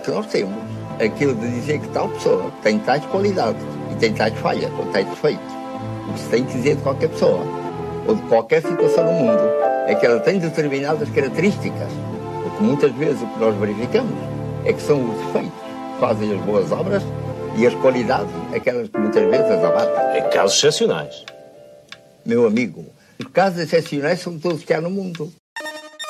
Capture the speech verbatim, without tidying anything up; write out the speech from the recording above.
que nós temos, aquilo de dizer que tal pessoa tem tais qualidades e tem tais falhas ou tais defeitos, o que se tem que dizer de qualquer pessoa ou de qualquer situação no mundo é que ela tem determinadas características, porque muitas vezes o que nós verificamos é que são os defeitos que fazem as boas obras e as qualidades, aquelas que muitas vezes as abatem. Em casos excepcionais. Meu amigo, os casos excepcionais são todos que há no mundo.